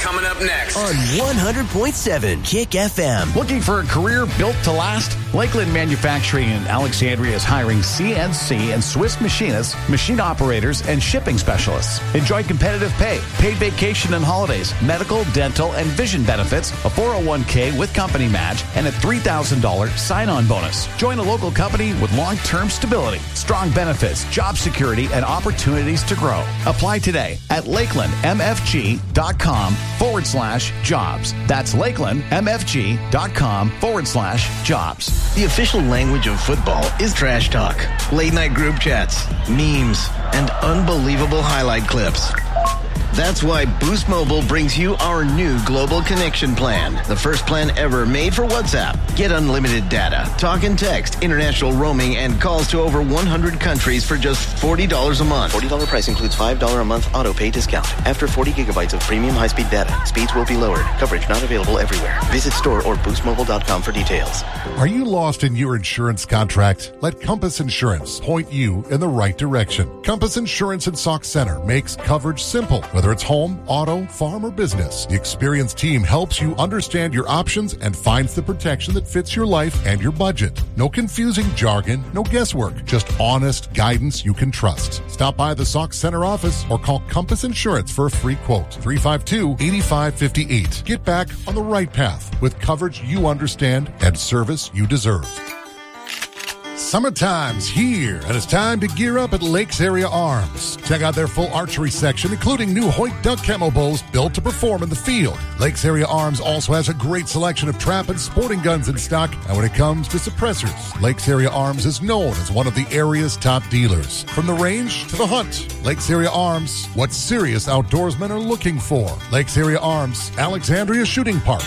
coming up next on 100.7 Kick FM. Looking for a career built to last? Lakeland Manufacturing in Alexandria is hiring CNC and Swiss machinists, machine operators, and shipping specialists. Enjoy competitive pay, paid vacation and holidays, medical, dental, and vision benefits, a 401k with company match, and a $3,000 sign-on bonus. Join a local company with long-term stability, strong benefits, job security, and opportunities to grow. Apply today at lakelandmfg.com/jobs. That's lakelandmfg.com/jobs. The official language of football is trash talk, late night group chats, memes, and unbelievable highlight clips. That's why Boost Mobile brings you our new Global Connection Plan, the first plan ever made for WhatsApp. Get unlimited data, talk and text, international roaming, and calls to over 100 countries for just $40 a month. $40 price includes $5 a month auto pay discount. After 40 gigabytes of premium high-speed data, speeds will be lowered. Coverage not available everywhere. Visit store or boostmobile.com for details. Are you lost in your insurance contract? Let Compass Insurance point you in the right direction. Compass Insurance and Sauk Center makes coverage simple. Whether it's home, auto, farm, or business, the experienced team helps you understand your options and finds the protection that fits your life and your budget. No confusing jargon, no guesswork, just honest guidance you can trust. Stop by the Sauk Center office or call Compass Insurance for a free quote. 352-8558. Get back on the right path with coverage you understand and service you deserve. Summertime's here, and it's time to gear up at Lakes Area Arms. Check out their full archery section, including new Hoyt duck camo bows built to perform in the field. Lakes Area Arms also has a great selection of trap and sporting guns in stock, and when it comes to suppressors, Lakes Area Arms is known as one of the area's top dealers. From the range to the hunt, Lakes Area Arms, what serious outdoorsmen are looking for. Lakes Area Arms, Alexandria Shooting Park.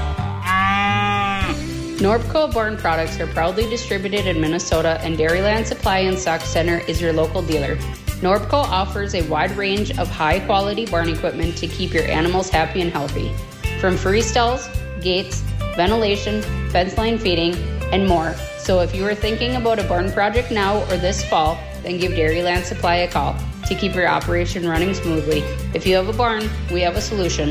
Norbco Born products are proudly distributed in Minnesota, and Dairyland Supply in Sauk Center is your local dealer. Norbco offers a wide range of high-quality barn equipment to keep your animals happy and healthy. From free stalls, gates, ventilation, fence line feeding, and more. So if you are thinking about a barn project now or this fall, then give Dairyland Supply a call to keep your operation running smoothly. If you have a barn, we have a solution.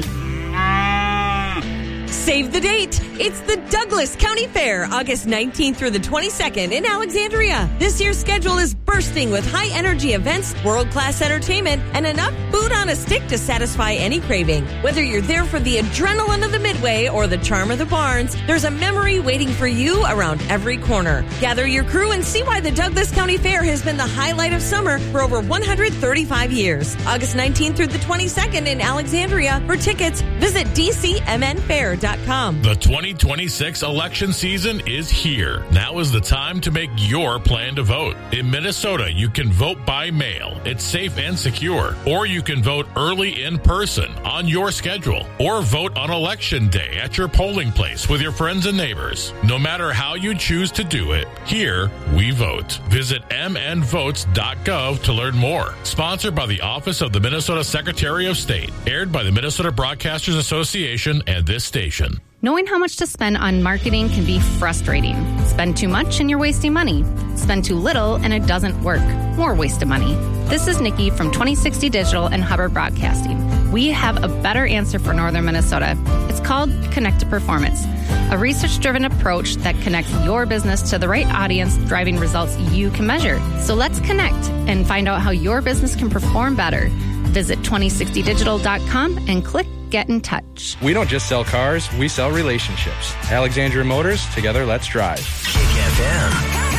Save the date. It's the Douglas County Fair, August 19th through the 22nd in Alexandria. This year's schedule is bursting with high-energy events, world-class entertainment, and enough food on a stick to satisfy any craving. Whether you're there for the adrenaline of the Midway or the charm of the barns, there's a memory waiting for you around every corner. Gather your crew and see why the Douglas County Fair has been the highlight of summer for over 135 years. August 19th through the 22nd in Alexandria. For tickets, visit dcmnfair.com. The 2026 election season is here. Now is the time to make your plan to vote. In Minnesota, you can vote by mail. It's safe and secure. Or you can vote early in person on your schedule. Or vote on election day at your polling place with your friends and neighbors. No matter how you choose to do it, here we vote. Visit mnvotes.gov to learn more. Sponsored by the Office of the Minnesota Secretary of State. Aired by the Minnesota Broadcasters Association and this station. Knowing how much to spend on marketing can be frustrating. Spend too much and you're wasting money. Spend too little and it doesn't work. More waste of money. This is Nikki from 2060 Digital and Hubbard Broadcasting. We have a better answer for Northern Minnesota. It's called Connect to Performance, a research-driven approach that connects your business to the right audience, driving results you can measure. So let's connect and find out how your business can perform better. Visit 2060digital.com and click Get in Touch. We don't just sell cars, we sell relationships. Alexandria Motors, together let's drive. Kick FM.